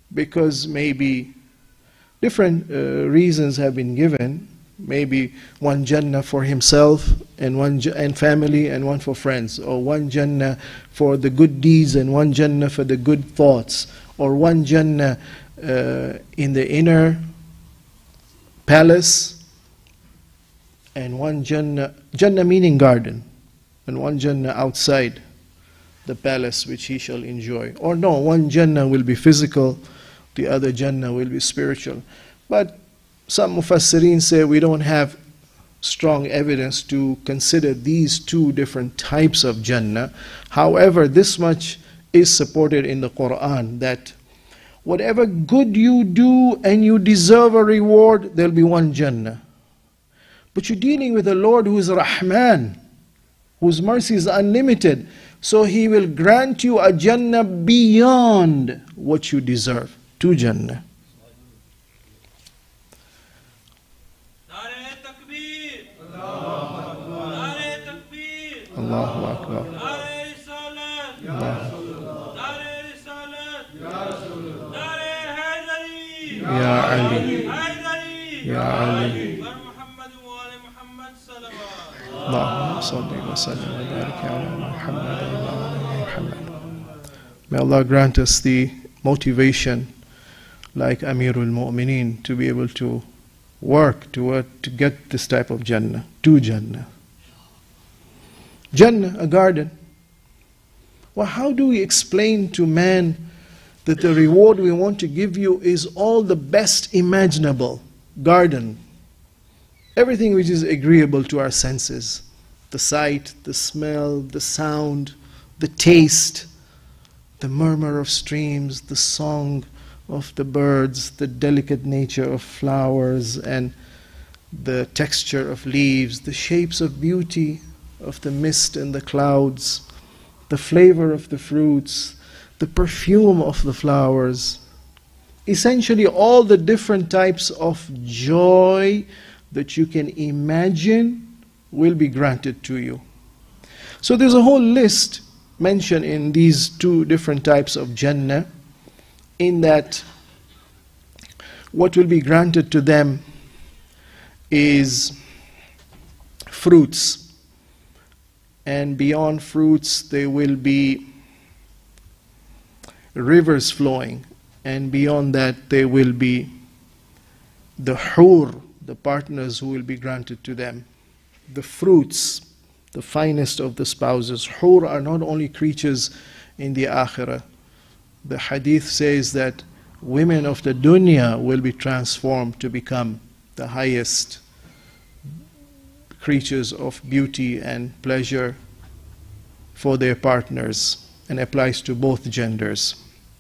because maybe different reasons have been given. Maybe one Jannah for himself and one and family and one for friends, or one Jannah for the good deeds and one Jannah for the good thoughts, or one Jannah in the inner palace and one Jannah, Jannah meaning garden, and one Jannah outside the palace which he shall enjoy. Or no, one Jannah will be physical, the other Jannah will be spiritual. But some Mufassirin say we don't have strong evidence to consider these two different types of Jannah. However, this much is supported in the Quran, that whatever good you do and you deserve a reward, there'll be one Jannah. But you're dealing with a Lord who is Rahman, whose mercy is unlimited. So He will grant you a Jannah beyond what you deserve. Two Jannah. Allahu Akbar. Ya Ali. Ya Ali. Allahumma salli wa sallim wa barik ala Muhammad wa ala Muhammad. May Allah grant us the motivation, like Amirul Mu'mineen, to be able to work to get this type of Jannah. Two Jannah. Jannah, a garden. Well, how do we explain to man that the reward we want to give you is all the best imaginable? Garden. Everything which is agreeable to our senses. The sight, the smell, the sound, the taste, the murmur of streams, the song of the birds, the delicate nature of flowers, and the texture of leaves, the shapes of beauty of the mist and the clouds, the flavor of the fruits, the perfume of the flowers. Essentially all the different types of joy that you can imagine will be granted to you. So there's a whole list mentioned in these two different types of Jannah, in that what will be granted to them is fruits. And beyond fruits there will be rivers flowing. And beyond that there will be the hur, the partners who will be granted to them. The fruits, the finest of the spouses. Hur are not only creatures in the akhirah. The hadith says that women of the dunya will be transformed to become the highest creatures of beauty and pleasure for their partners, and applies to both genders.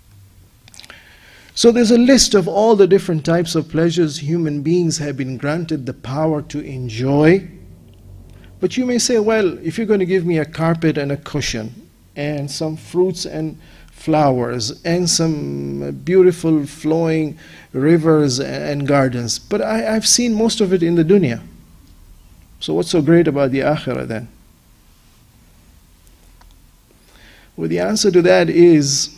So there's a list of all the different types of pleasures human beings have been granted the power to enjoy. But you may say, well, if you're going to give me a carpet and a cushion and some fruits and flowers and some beautiful flowing rivers and gardens, but I've seen most of it in the dunya. So what's so great about the akhirah then? Well, the answer to that is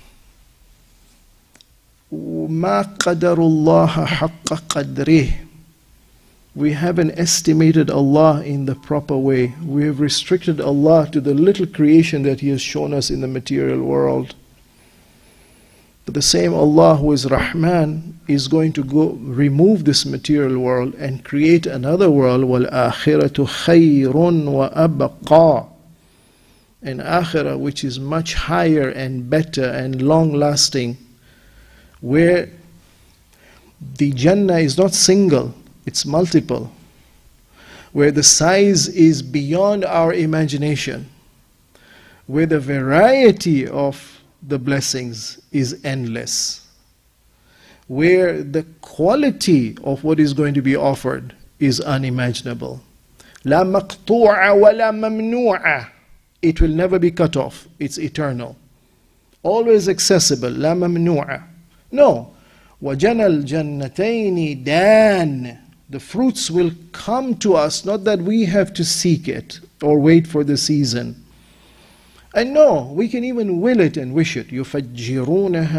مَا قَدَرُ اللَّهَ حَقَّ قَدْرِهِ. We haven't estimated Allah in the proper way. We have restricted Allah to the little creation that He has shown us in the material world. But the same Allah who is Rahman is going to go remove this material world and create another world. وَالْآخِرَةُ خَيْرٌ وَأَبْقَى. An akhirah which is much higher and better and long lasting, where the Jannah is not single, it's multiple, where the size is beyond our imagination, where the variety of the blessings is endless, where the quality of what is going to be offered is unimaginable. لا مقطوعة ولا ممنوعة. It will never be cut off. It's eternal. Always accessible. لا ممنوعة. No. وَجَنَى الْجَنَّتَيْنِ دَانٍ. The fruits will come to us, not that we have to seek it or wait for the season. And no, we can even will it and wish it. يُفَجِّرُونَهَا